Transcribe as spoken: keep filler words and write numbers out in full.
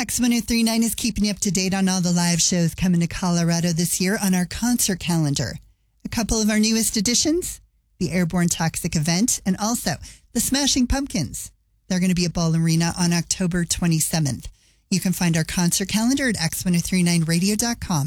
X ten thirty-nine is keeping you up to date on all the live shows coming to Colorado this year on our concert calendar. A couple of our newest additions, the Airborne Toxic event, and also the Smashing Pumpkins. They're going to be at Ball Arena on October twenty-seventh. You can find our concert calendar at x ten thirty-nine radio dot com.